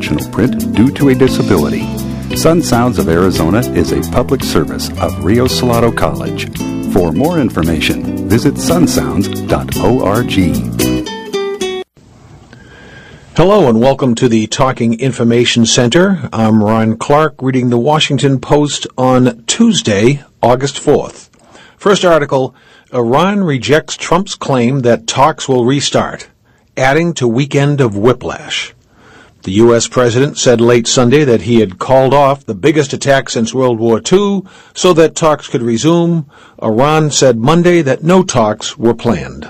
dimensional print due to a disability. Sun Sounds of Arizona is a public service of Rio Salado College. For more information, visit sunsounds.org. Hello and welcome to the Talking Information Center. I'm Ron Clark, reading the Washington Post on Tuesday, August 4th. First article, Iran rejects Trump's claim that talks will restart, adding to weekend of whiplash. The U.S. president said late Sunday that he had called off the biggest attack since World War II so that talks could resume. Iran said Monday that no talks were planned.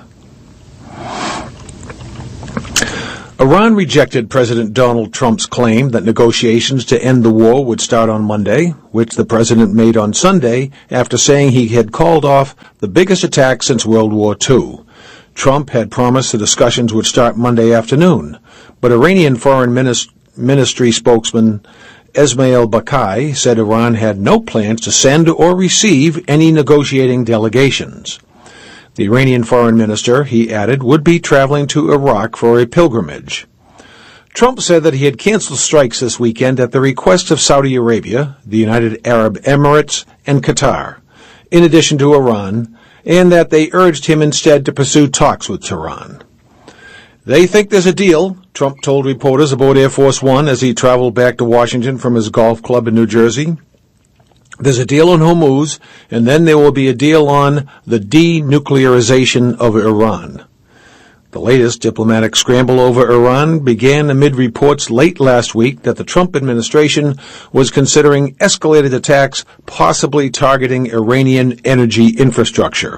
Iran rejected President Donald Trump's claim that negotiations to end the war would start on Monday, which the president made on Sunday after saying he had called off the biggest attack since World War II. Trump had promised the discussions would start Monday afternoon, but Iranian Foreign Ministry spokesman Esmail Bakai said Iran had no plans to send or receive any negotiating delegations. The Iranian foreign minister, he added, would be traveling to Iraq for a pilgrimage. Trump said that he had canceled strikes this weekend at the request of Saudi Arabia, the United Arab Emirates, and Qatar, in addition to Iran, and that they urged him instead to pursue talks with Tehran. They think there's a deal, Trump told reporters aboard Air Force One as he traveled back to Washington from his golf club in New Jersey. There's a deal on Hormuz, and then there will be a deal on the denuclearization of Iran. The latest diplomatic scramble over Iran began amid reports late last week that the Trump administration was considering escalated attacks, possibly targeting Iranian energy infrastructure.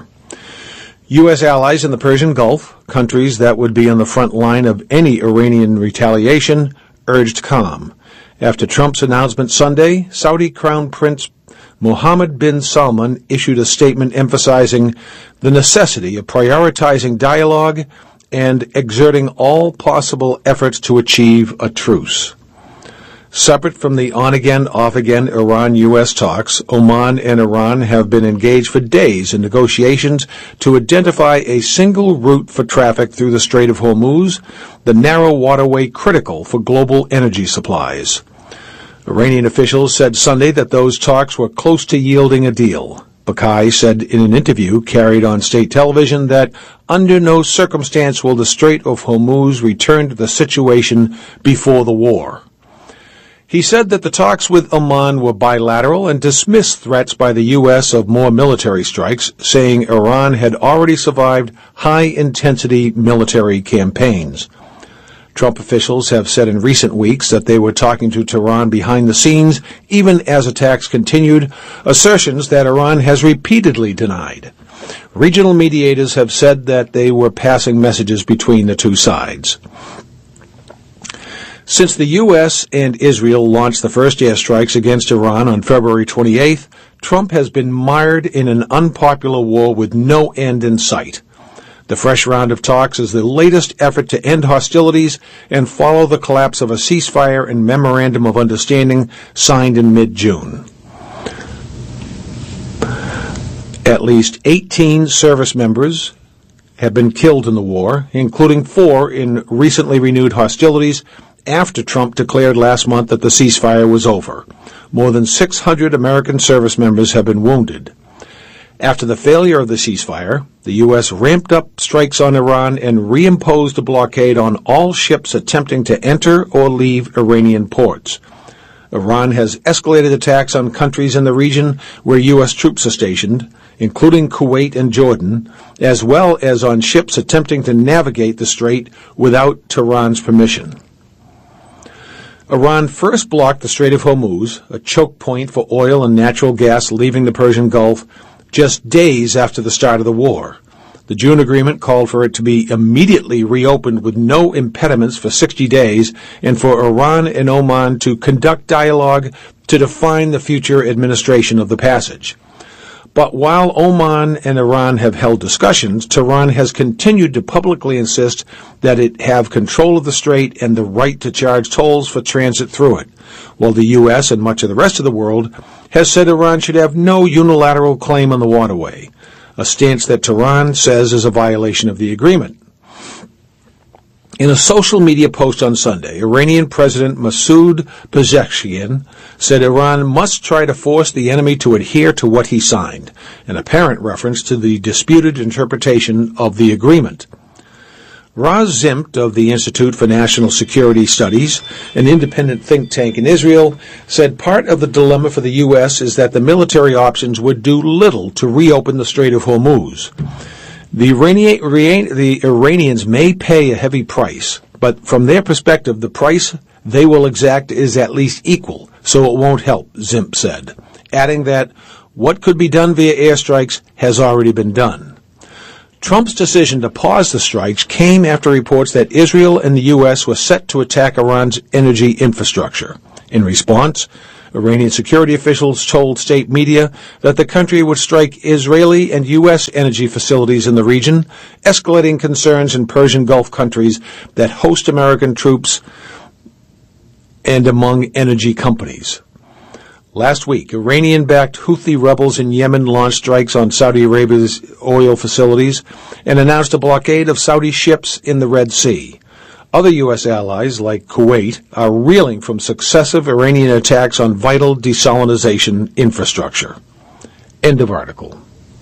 U.S. allies in the Persian Gulf, countries that would be on the front line of any Iranian retaliation, urged calm. After Trump's announcement Sunday, Saudi Crown Prince Mohammed bin Salman issued a statement emphasizing the necessity of prioritizing dialogue and exerting all possible efforts to achieve a truce. Separate from the on-again, off-again Iran-U.S. talks, Oman and Iran have been engaged for days in negotiations to identify a single route for traffic through the Strait of Hormuz, the narrow waterway critical for global energy supplies. Iranian officials said Sunday that those talks were close to yielding a deal. Bakai said in an interview carried on state television that under no circumstance will the Strait of Hormuz return to the situation before the war. He said that the talks with Oman were bilateral and dismissed threats by the U.S. of more military strikes, saying Iran had already survived high-intensity military campaigns. Trump officials have said in recent weeks that they were talking to Tehran behind the scenes, even as attacks continued, assertions that Iran has repeatedly denied. Regional mediators have said that they were passing messages between the two sides. Since the U.S. and Israel launched the first airstrikes against Iran on February 28th, Trump has been mired in an unpopular war with no end in sight. The fresh round of talks is the latest effort to end hostilities and follow the collapse of a ceasefire and memorandum of understanding signed in mid-June. At least 18 service members have been killed in the war, including 4 in recently renewed hostilities after Trump declared last month that the ceasefire was over. More than 600 American service members have been wounded. After the failure of the ceasefire, the U.S. ramped up strikes on Iran and reimposed a blockade on all ships attempting to enter or leave Iranian ports. Iran has escalated attacks on countries in the region where U.S. troops are stationed, including Kuwait and Jordan, as well as on ships attempting to navigate the strait without Tehran's permission. Iran first blocked the Strait of Hormuz, a choke point for oil and natural gas leaving the Persian Gulf, just days after the start of the war. The June agreement called for it to be immediately reopened with no impediments for 60 days and for Iran and Oman to conduct dialogue to define the future administration of the passage. But while Oman and Iran have held discussions, Tehran has continued to publicly insist that it have control of the strait and the right to charge tolls for transit through it, while the U.S. and much of the rest of the world has said Iran should have no unilateral claim on the waterway, a stance that Tehran says is a violation of the agreement. In a social media post on Sunday, Iranian President Masoud Pezeshkian said Iran must try to force the enemy to adhere to what he signed, an apparent reference to the disputed interpretation of the agreement. Raz Zimt of the Institute for National Security Studies, an independent think tank in Israel, said part of the dilemma for the U.S. is that the military options would do little to reopen the Strait of Hormuz. The Iranians may pay a heavy price, but from their perspective, the price they will exact is at least equal, so it won't help, Zimt said, adding that what could be done via airstrikes has already been done. Trump's decision to pause the strikes came after reports that Israel and the U.S. were set to attack Iran's energy infrastructure. In response, Iranian security officials told state media that the country would strike Israeli and U.S. energy facilities in the region, escalating concerns in Persian Gulf countries that host American troops and among energy companies. Last week, Iranian-backed Houthi rebels in Yemen launched strikes on Saudi Arabia's oil facilities and announced a blockade of Saudi ships in the Red Sea. Other U.S. allies, like Kuwait, are reeling from successive Iranian attacks on vital desalination infrastructure. End of article.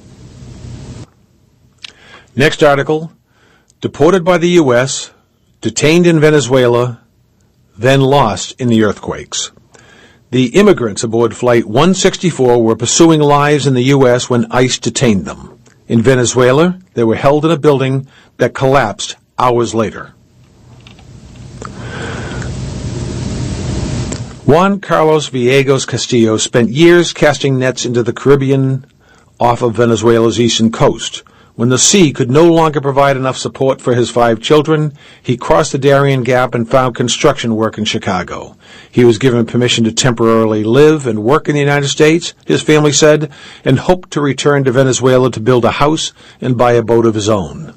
Next article, deported by the U.S., detained in Venezuela, then lost in the earthquakes. The immigrants aboard Flight 164 were pursuing lives in the U.S. when ICE detained them. In Venezuela, they were held in a building that collapsed hours later. Juan Carlos Villegas Castillo spent years casting nets into the Caribbean off of Venezuela's eastern coast. When the sea could no longer provide enough support for his 5 children, he crossed the Darien Gap and found construction work in Chicago. He was given permission to temporarily live and work in the United States, his family said, and hoped to return to Venezuela to build a house and buy a boat of his own.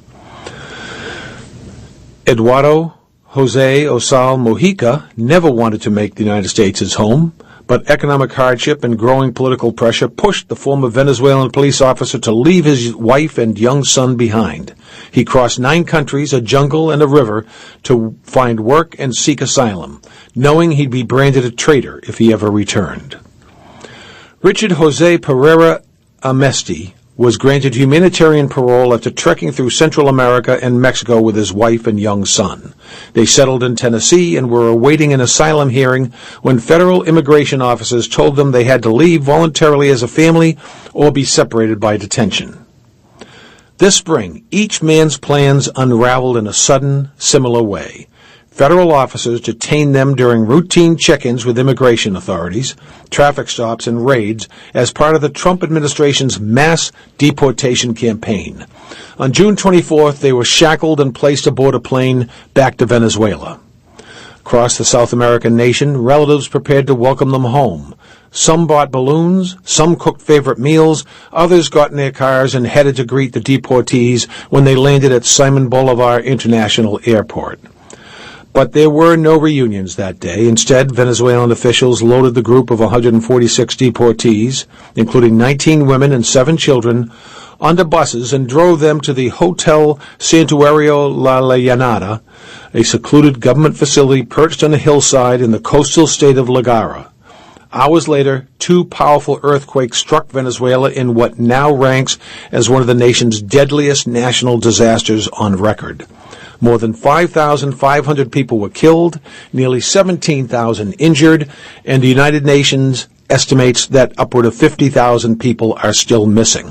Eduardo Jose Osal Mojica never wanted to make the United States his home, but economic hardship and growing political pressure pushed the former Venezuelan police officer to leave his wife and young son behind. He crossed 9 countries, a jungle, and a river to find work and seek asylum, knowing he'd be branded a traitor if he ever returned. Richard Jose Pereira Amesti was granted humanitarian parole after trekking through Central America and Mexico with his wife and young son. They settled in Tennessee and were awaiting an asylum hearing when federal immigration officers told them they had to leave voluntarily as a family or be separated by detention. This spring, each man's plans unraveled in a sudden, similar way. Federal officers detained them during routine check-ins with immigration authorities, traffic stops, and raids as part of the Trump administration's mass deportation campaign. On June 24th, they were shackled and placed aboard a plane back to Venezuela. Across the South American nation, relatives prepared to welcome them home. Some bought balloons, some cooked favorite meals, others got in their cars and headed to greet the deportees when they landed at Simon Bolivar International Airport. But there were no reunions that day. Instead, Venezuelan officials loaded the group of 146 deportees, including 19 women and 7 children, onto buses and drove them to the Hotel Santuario La Llanada, a secluded government facility perched on a hillside in the coastal state of Ligara. Hours later, 2 powerful earthquakes struck Venezuela in what now ranks as one of the nation's deadliest national disasters on record. More than 5,500 people were killed, nearly 17,000 injured, and the United Nations estimates that upward of 50,000 people are still missing.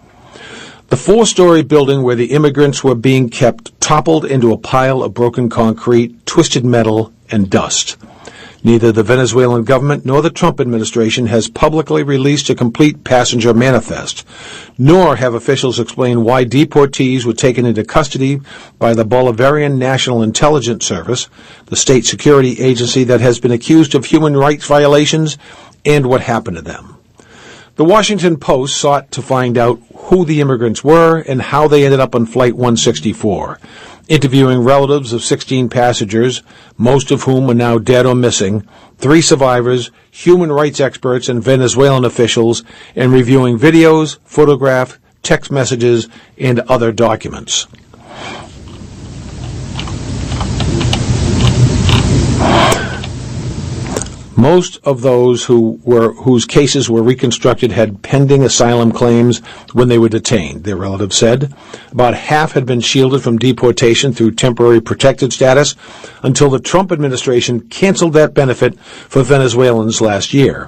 The 4-story building where the immigrants were being kept toppled into a pile of broken concrete, twisted metal, and dust. Neither the Venezuelan government nor the Trump administration has publicly released a complete passenger manifest, nor have officials explained why deportees were taken into custody by the Bolivarian National Intelligence Service, the state security agency that has been accused of human rights violations, and what happened to them. The Washington Post sought to find out who the immigrants were and how they ended up on Flight 164. Interviewing relatives of 16 passengers, most of whom are now dead or missing, 3 survivors, human rights experts, and Venezuelan officials, and reviewing videos, photographs, text messages, and other documents. Most of those whose cases were reconstructed had pending asylum claims when they were detained, their relatives said. About half had been shielded from deportation through temporary protected status until the Trump administration canceled that benefit for Venezuelans last year.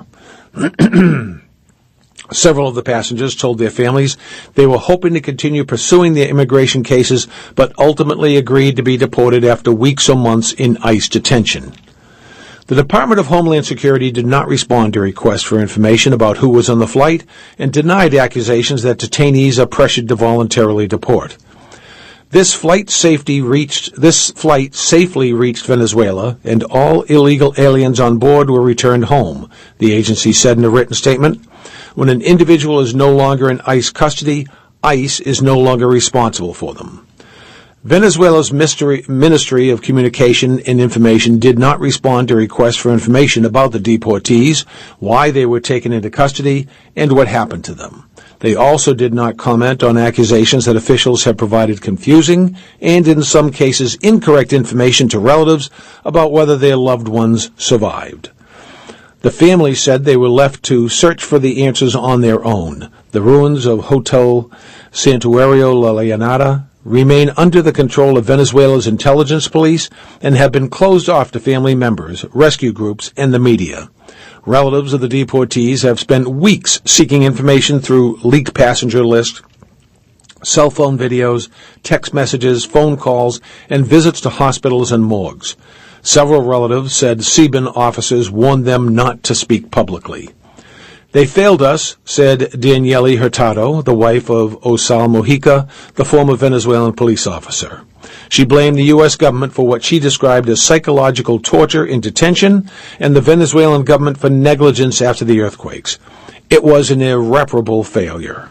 Several of the passengers told their families they were hoping to continue pursuing their immigration cases, but ultimately agreed to be deported after weeks or months in ICE detention. The Department of Homeland Security did not respond to requests for information about who was on the flight and denied accusations that detainees are pressured to voluntarily deport. This flight safely reached Venezuela, and all illegal aliens on board were returned home, the agency said in a written statement. When an individual is no longer in ICE custody, ICE is no longer responsible for them. Venezuela's Ministry of Communication and Information did not respond to requests for information about the deportees, why they were taken into custody, and what happened to them. They also did not comment on accusations that officials have provided confusing and, in some cases, incorrect information to relatives about whether their loved ones survived. The family said they were left to search for the answers on their own. The ruins of Hotel Santuario La Llanada remain under the control of Venezuela's intelligence police and have been closed off to family members, rescue groups, and the media. Relatives of the deportees have spent weeks seeking information through leaked passenger lists, cell phone videos, text messages, phone calls, and visits to hospitals and morgues. Several relatives said CBIN officers warned them not to speak publicly. They failed us, said Danielle Hurtado, the wife of Osal Mojica, the former Venezuelan police officer. She blamed the U.S. government for what she described as psychological torture in detention and the Venezuelan government for negligence after the earthquakes. It was an irreparable failure.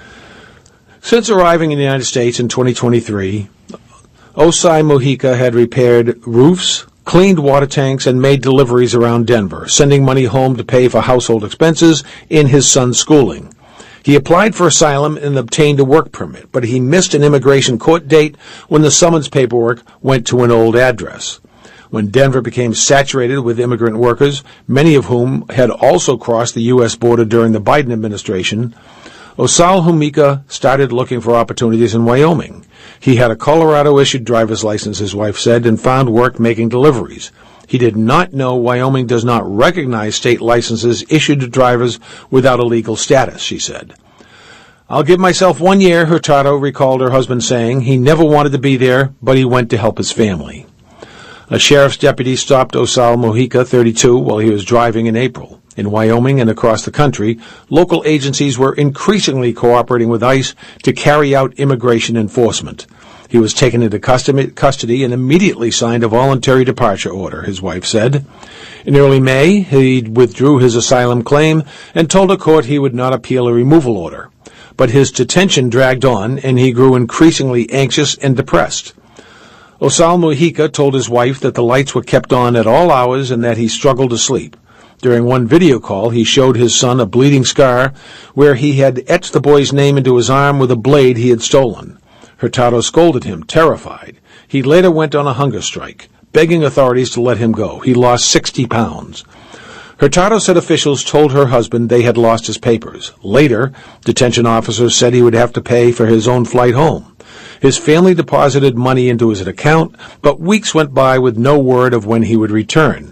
Since arriving in the United States in 2023, Osal Mojica had repaired roofs, cleaned water tanks, and made deliveries around Denver, sending money home to pay for household expenses in his son's schooling. He applied for asylum and obtained a work permit, but he missed an immigration court date when the summons paperwork went to an old address. When Denver became saturated with immigrant workers, many of whom had also crossed the U.S. border during the Biden administration, Osal Mojica started looking for opportunities in Wyoming. He had a Colorado-issued driver's license, his wife said, and found work making deliveries. He did not know Wyoming does not recognize state licenses issued to drivers without a legal status, she said. I'll give myself 1 year, Hurtado recalled her husband saying. He never wanted to be there, but he went to help his family. A sheriff's deputy stopped Osal Mojica, 32, while he was driving in April. In Wyoming and across the country, local agencies were increasingly cooperating with ICE to carry out immigration enforcement. He was taken into custody and immediately signed a voluntary departure order, his wife said. In early May, he withdrew his asylum claim and told a court he would not appeal a removal order. But his detention dragged on, and he grew increasingly anxious and depressed. Osal Mojica told his wife that the lights were kept on at all hours and that he struggled to sleep. During one video call, he showed his son a bleeding scar where he had etched the boy's name into his arm with a blade he had stolen. Hurtado scolded him, terrified. He later went on a hunger strike, begging authorities to let him go. He lost 60 pounds. Hurtado said officials told her husband they had lost his papers. Later, detention officers said he would have to pay for his own flight home. His family deposited money into his account, but weeks went by with no word of when he would return.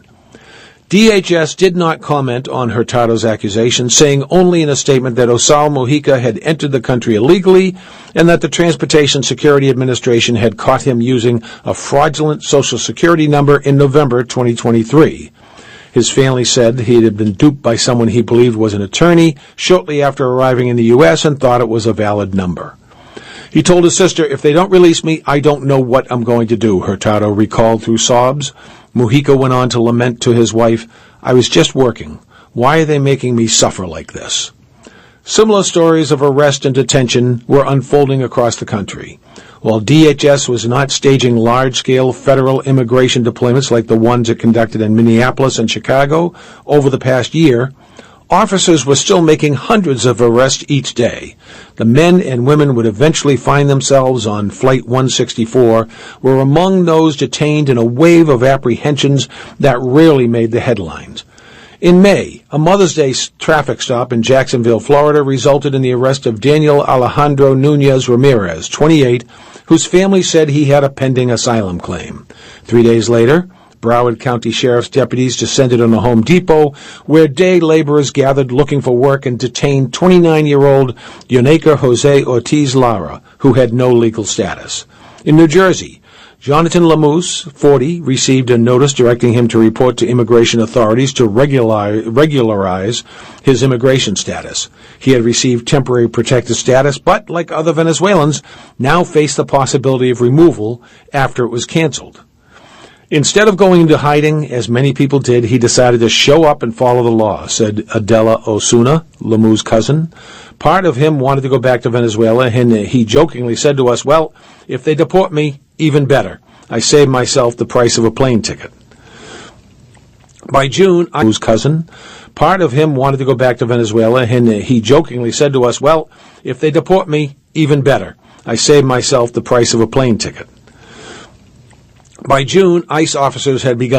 DHS did not comment on Hurtado's accusation, saying only in a statement that Osal Mojica had entered the country illegally and that the Transportation Security Administration had caught him using a fraudulent Social Security number in November 2023. His family said he had been duped by someone he believed was an attorney shortly after arriving in the U.S. and thought it was a valid number. He told his sister, "If they don't release me, I don't know what I'm going to do," Hurtado recalled through sobs. Mojica went on to lament to his wife, "I was just working. Why are they making me suffer like this?" Similar stories of arrest and detention were unfolding across the country. While DHS was not staging large-scale federal immigration deployments like the ones it conducted in Minneapolis and Chicago over the past year, officers were still making hundreds of arrests each day. The men and women would eventually find themselves on Flight 164 were among those detained in a wave of apprehensions that rarely made the headlines. In May, a Mother's Day traffic stop in Jacksonville, Florida, resulted in the arrest of Daniel Alejandro Nunez Ramirez, 28, whose family said he had a pending asylum claim. 3 days later, Broward County Sheriff's deputies descended on a Home Depot where day laborers gathered looking for work and detained 29-year-old Yoneca Jose Ortiz Lara, who had no legal status. In New Jersey, Jonathan Lamoose, 40, received a notice directing him to report to immigration authorities to regularize his immigration status. He had received temporary protected status, but, like other Venezuelans, now faced the possibility of removal after it was canceled. Instead of going into hiding, as many people did, he decided to show up and follow the law, said Adela Osuna, Lamou's cousin. Part of him wanted to go back to Venezuela, and he jokingly said to us, well, if they deport me, even better. I saved myself the price of a plane ticket. By June, Lamou's cousin, part of him wanted to go back to Venezuela, and he jokingly said to us, well, if they deport me, even better. I saved myself the price of a plane ticket. By June, ICE officers had begun